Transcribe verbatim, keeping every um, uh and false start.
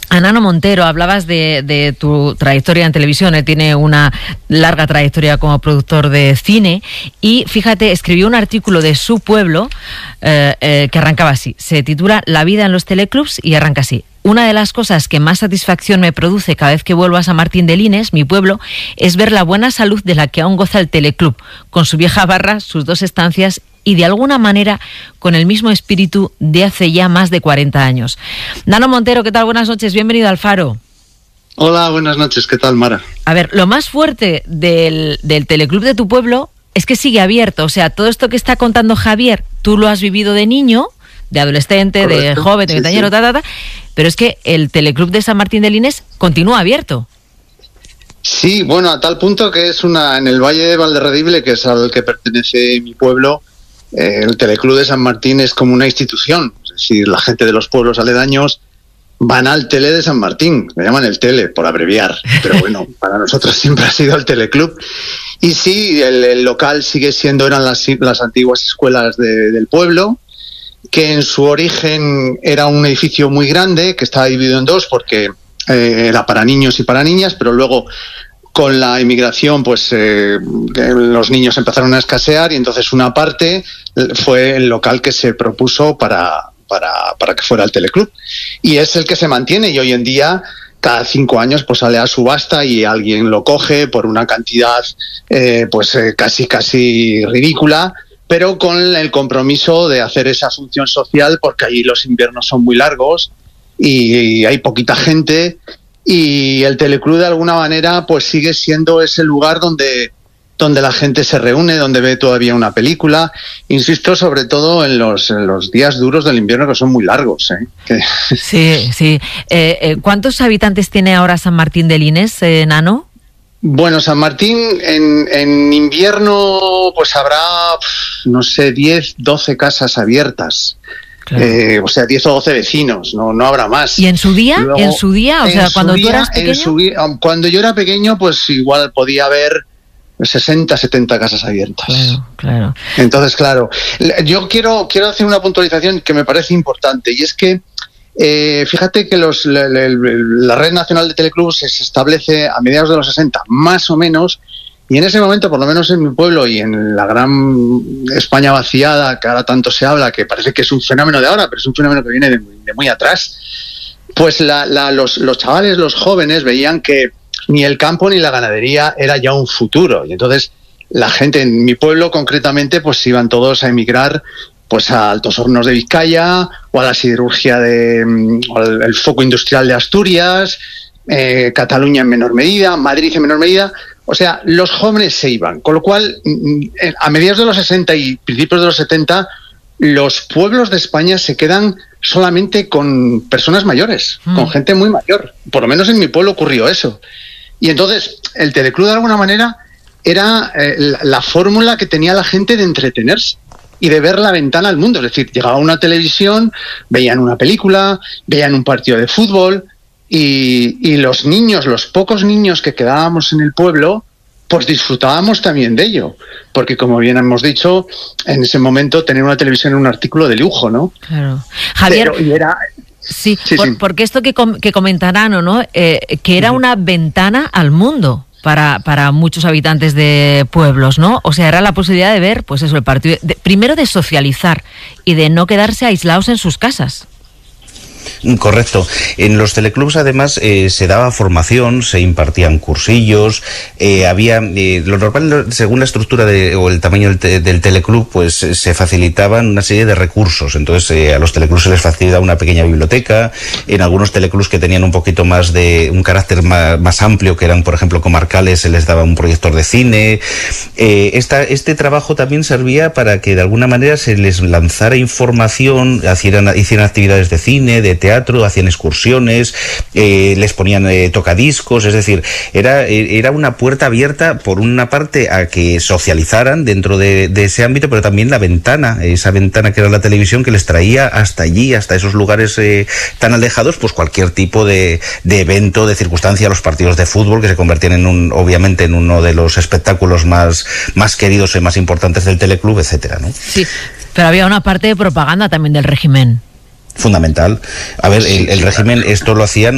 A Nano Montero, hablabas de, de tu trayectoria en televisión. Él tiene una larga trayectoria como productor de cine y, fíjate, escribió un artículo de Su Pueblo eh, eh, que arrancaba así. Se titula La vida en los teleclubs y arranca así. Una de las cosas que más satisfacción me produce cada vez que vuelvo a San Martín de Lines, mi pueblo, es ver la buena salud de la que aún goza el teleclub, con su vieja barra, sus dos estancias y de alguna manera con el mismo espíritu de hace ya más de cuarenta años. Nano Montero, ¿qué tal? Buenas noches, bienvenido al Faro. Hola, buenas noches, ¿qué tal, Mara? A ver, lo más fuerte del, del teleclub de tu pueblo es que sigue abierto, o sea, todo esto que está contando Javier, tú lo has vivido de niño, de adolescente, correcto, de joven, de veinteañero, sí, sí. ta, ta, ta, pero es que el teleclub de San Martín de Lines continúa abierto. Sí, bueno, a tal punto que es una, en el Valle de Valderredible, que es al que pertenece mi pueblo, eh, el teleclub de San Martín es como una institución, es decir, la gente de los pueblos aledaños van al tele de San Martín, le llaman el tele, por abreviar, pero bueno, para nosotros siempre ha sido el teleclub. Y sí, el, el local sigue siendo, eran las, las antiguas escuelas de, del pueblo, que en su origen era un edificio muy grande, que estaba dividido en dos porque eh, era para niños y para niñas, pero luego con la inmigración pues eh, los niños empezaron a escasear y entonces una parte fue el local que se propuso para, para, para que fuera el teleclub. Y es el que se mantiene y hoy en día cada cinco años pues sale a subasta y alguien lo coge por una cantidad eh, pues eh, casi casi ridícula, pero con el compromiso de hacer esa función social porque allí los inviernos son muy largos y hay poquita gente y el teleclub de alguna manera pues sigue siendo ese lugar donde, donde la gente se reúne, donde ve todavía una película, insisto, sobre todo en los, en los días duros del invierno que son muy largos, ¿eh? Que... Sí, sí. Eh, eh, ¿Cuántos habitantes tiene ahora San Martín de Lines, eh, Nano? Bueno, San Martín en, en invierno pues habrá, no sé, diez, doce casas abiertas. Claro. Eh, o sea, diez o doce vecinos, no, no habrá más. ¿Y en su día? Luego, ¿En su día? O sea, cuando día, tú eras pequeño. Su, cuando yo era pequeño, pues igual podía haber sesenta, setenta casas abiertas. Claro, claro. Entonces, claro, yo quiero, quiero hacer una puntualización que me parece importante y es que Eh, fíjate que los, la, la, la Red Nacional de Teleclubs se establece a mediados de los sesenta, más o menos, y en ese momento, por lo menos en mi pueblo y en la gran España vaciada, que ahora tanto se habla, que parece que es un fenómeno de ahora, pero es un fenómeno que viene de, de muy atrás, pues la, la, los, los chavales, los jóvenes, veían que ni el campo ni la ganadería era ya un futuro, y entonces la gente en mi pueblo concretamente pues iban todos a emigrar pues a Altos Hornos de Vizcaya o a la siderurgia de o al el foco industrial de Asturias, eh, Cataluña en menor medida, Madrid en menor medida. O sea, los jóvenes se iban, con lo cual a mediados de los sesenta y principios de los setenta los pueblos de España se quedan solamente con personas mayores, mm. con gente muy mayor. Por lo menos en mi pueblo ocurrió eso. Y entonces el teleclub de alguna manera era eh, la, la fórmula que tenía la gente de entretenerse y de ver la ventana al mundo, es decir, llegaba una televisión, veían una película, veían un partido de fútbol y, y los niños, los pocos niños que quedábamos en el pueblo, pues disfrutábamos también de ello, porque como bien hemos dicho, en ese momento tener una televisión era un artículo de lujo, ¿no? Claro. Javier, Pero, y era... sí, sí, por, sí, porque esto que, com que comentarán, ¿o no? Eh, que era una ventana al mundo. Para, para muchos habitantes de pueblos, ¿no? O sea, era la posibilidad de ver, pues eso, el partido, de, primero de socializar y de no quedarse aislados en sus casas. Correcto. En los teleclubs además eh, se daba formación, se impartían cursillos, eh, había eh, lo normal, según la estructura de, o el tamaño del, te, del teleclub, pues eh, se facilitaban una serie de recursos. Entonces eh, a los teleclubs se les facilitaba una pequeña biblioteca. En algunos teleclubs que tenían un poquito más de un carácter más, más amplio, que eran por ejemplo comarcales, se les daba un proyector de cine. Eh, esta, este trabajo también servía para que de alguna manera se les lanzara información, hicieran, hicieran actividades de cine, de teatro, hacían excursiones, eh, les ponían eh, tocadiscos, es decir, era, era una puerta abierta por una parte a que socializaran dentro de, de ese ámbito, pero también la ventana, esa ventana que era la televisión que les traía hasta allí, hasta esos lugares eh, tan alejados, pues cualquier tipo de, de evento, de circunstancia, los partidos de fútbol que se convertían en un, obviamente en uno de los espectáculos más, más queridos y más importantes del teleclub, etcétera, ¿no? Sí, pero había una parte de propaganda también del régimen. Fundamental. A ver, el, el régimen esto lo hacían